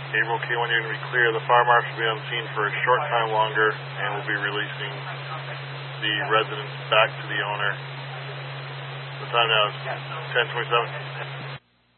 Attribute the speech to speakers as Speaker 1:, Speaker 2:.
Speaker 1: April K1, you're going to be clear. The fire marshal will be on scene for a short time longer, and we'll be releasing the residents back to the owner. The time now is 10:27.